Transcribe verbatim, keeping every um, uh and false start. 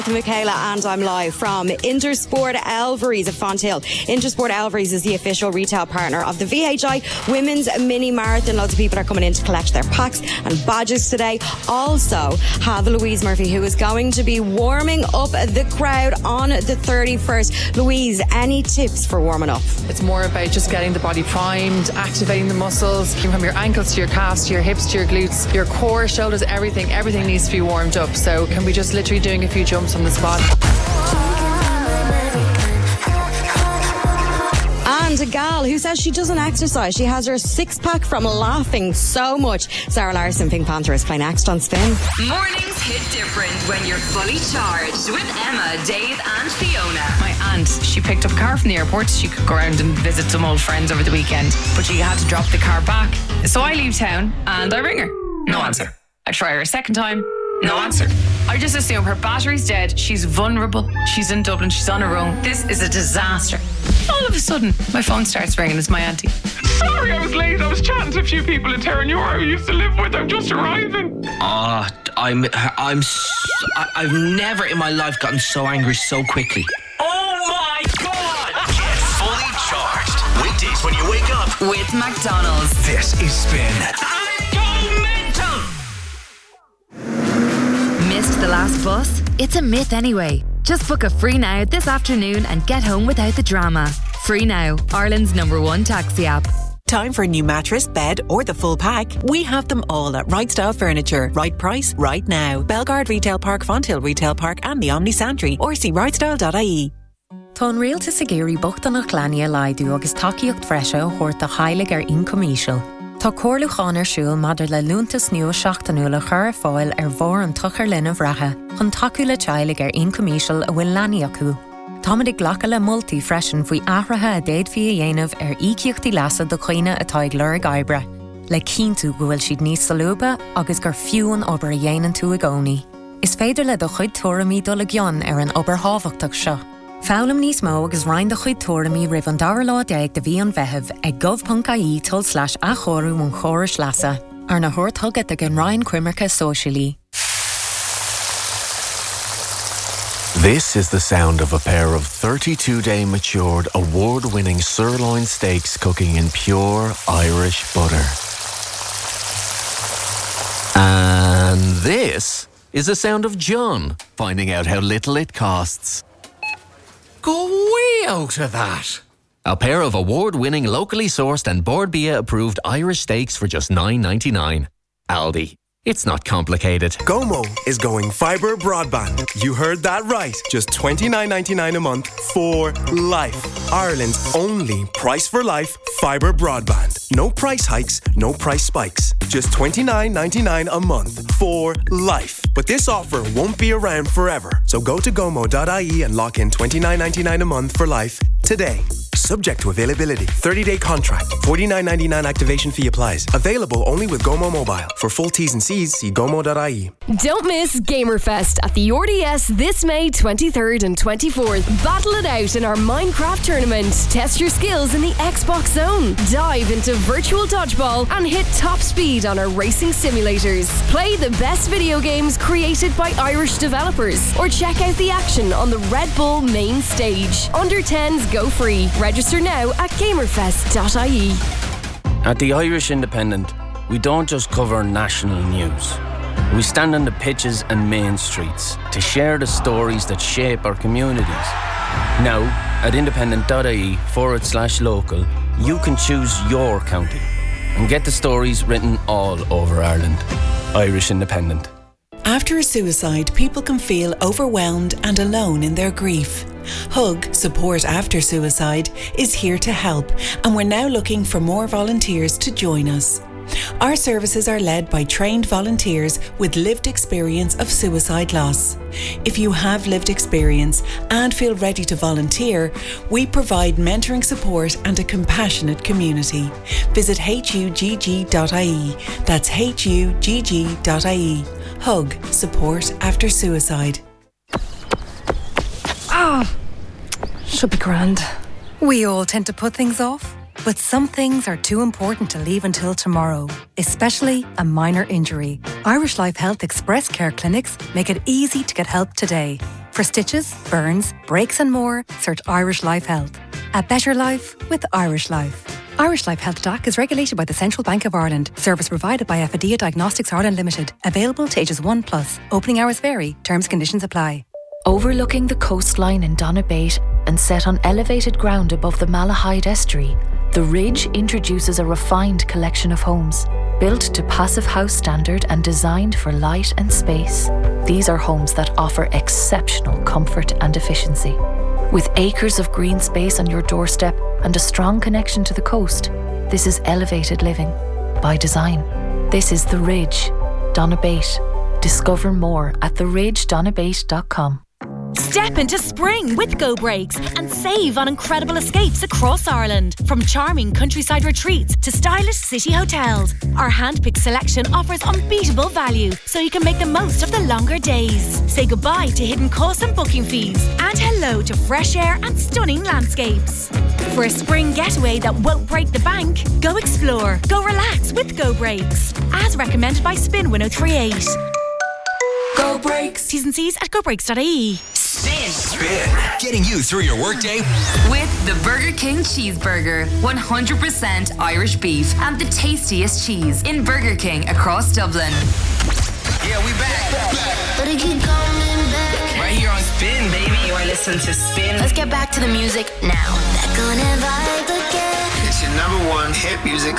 Michaela and I'm live from Intersport Elveries at Fonthill. Intersport Elveries is the official retail partner of the V H I Women's Mini Marathon. Loads of people are coming in to collect their packs and badges today. Also have Louise Murphy, who is going to be warming up the crowd on the thirty-first. Louise, any tips for warming up? It's more about just getting the body primed, activating the muscles from your ankles to your calves to your hips to your glutes, your core, shoulders, everything. Everything needs to be warmed up. So can we just literally doing a few jumps on the spot? And a gal who says she doesn't exercise. She has her six pack from laughing so much. Sarah Larson, Pink Panther, is playing next on Spin. Mornings hit different when you're fully charged with Emma, Dave and Fiona. My aunt, she picked up a car from the airport. She could go around and visit some old friends over the weekend, but she had to drop the car back. So I leave town and I ring her. No answer. I try her a second time. No answer. I just assume her battery's dead. She's vulnerable. She's in Dublin. She's on her own. This is a disaster. All of a sudden, my phone starts ringing. It's my auntie. Sorry, I was late. I was chatting to a few people in Terranure who used to live with. I'm just arriving. Ah, uh, I'm, I'm, so, I, I've never in my life gotten so angry so quickly. Oh my God! Get fully charged. Weekdays when you wake up with McDonald's. This is Spin. Missed the last bus? It's a myth anyway. Just book a Free Now this afternoon and get home without the drama. Free Now, Ireland's number one taxi app. Time for a new mattress, bed or the full pack? We have them all at Right Style Furniture. Right price, right now. Belgard Retail Park, Fonthill Retail Park and the Omni Santry, or see right style dot I E. Tón rialta sa géirí bochtanach leania laidiú agus takeíocht freisa chuirta heilig ar incomíisiil. Tá cóirlucháin ar siúil madidir le lúntas nua seachtainú le chur fáil ar bhór an tuchar linn bhreathe, chun takeú le teilig ar incomíisiil a bhfuil leanaí acu. Támadig ghlacha le multi freisin faoi ahrathe a déad fí a dhéanamh ar ícíochtaí leasa do chuoine atá ag lur gaibre. Le cíntu go bhfuil siad níos salúba agus gur fiúin obair a dhéanaan tú a gcónaí. Is féidir le do chuid tuairimí dul a gcionn ar an obair hábhachtach seo. Fálam níos mó agus rainn do chuid tuairimí ribh an dara lá déag de bhí an bheithimh ag gov.ie tul slash a chóirú mún chóris leasa. Ar na thuirt thugad ag an rainn cuimarcha sóisialí. This is the sound of a pair of thirty-two day matured, award-winning sirloin steaks cooking in pure Irish butter. And this is the sound of John finding out how little it costs. Go way out of that. A pair of award-winning, locally sourced and Board B I A approved Irish steaks for just nine ninety-nine. Aldi. It's not complicated. Gomo is going fibre broadband. You heard that right. Just twenty-nine ninety-nine a month for life. Ireland's only price for life fibre broadband. No price hikes, no price spikes. Just twenty-nine ninety-nine a month for life. But this offer won't be around forever. So go to gomo dot I E and lock in twenty-nine ninety-nine a month for life today. Subject to availability. thirty day contract. forty-nine ninety-nine activation fee applies. Available only with Gomo Mobile. For full T's and C's, see gomo dot I E. Don't miss Gamerfest at the R D S this May twenty-third and twenty-fourth. Battle it out in our Minecraft tournament. Test your skills in the Xbox Zone. Dive into virtual dodgeball and hit top speed on our racing simulators. Play the best video games created by Irish developers. Or check out the action on the Red Bull main stage. Under tens go free. Register now at gamerfest dot I E. At the Irish Independent, we don't just cover national news. We stand on the pitches and main streets to share the stories that shape our communities. Now, at independent.ie forward slash local, you can choose your county and get the stories written all over Ireland. Irish Independent. After a suicide, people can feel overwhelmed and alone in their grief. Hug, Support After Suicide, is here to help, and we're now looking for more volunteers to join us. Our services are led by trained volunteers with lived experience of suicide loss. If you have lived experience and feel ready to volunteer, we provide mentoring support and a compassionate community. Visit H U G G dot I E. That's H U G G dot I E. Hug, Support After Suicide. Ah, oh, should be grand. We all tend to put things off, but some things are too important to leave until tomorrow, especially a minor injury. Irish Life Health Express Care Clinics make it easy to get help today. For stitches, burns, breaks and more, search Irish Life Health. A better life with Irish Life. Irish Life Health D A C is regulated by the Central Bank of Ireland. Service provided by Affidia Diagnostics Ireland Limited. Available to ages one plus. Opening hours vary. Terms and conditions apply. Overlooking the coastline in Donabate and set on elevated ground above the Malahide Estuary, The Ridge introduces a refined collection of homes. Built to Passive House standard and designed for light and space, these are homes that offer exceptional comfort and efficiency. With acres of green space on your doorstep and a strong connection to the coast, this is elevated living by design. This is The Ridge, Donabate. Discover more at the ridge donabate dot com. Step into spring with Go Brakes and save on incredible escapes across Ireland. From charming countryside retreats to stylish city hotels, our hand-picked selection offers unbeatable value so you can make the most of the longer days. Say goodbye to hidden costs and booking fees and hello to fresh air and stunning landscapes. For a spring getaway that won't break the bank, go explore, go relax with Go Brakes. As recommended by Spin one oh three eight. Go Brakes. T's and C's at go brakes dot I E. Spin. Spin. Getting you through your workday. With the Burger King Cheeseburger. one hundred percent Irish beef and the tastiest cheese in Burger King across Dublin. Yeah, we back. But it keep coming back. Right here on Spin, baby. You are listening to Spin. Let's get back to the music now. Back on that vibe again. It's your number one hit music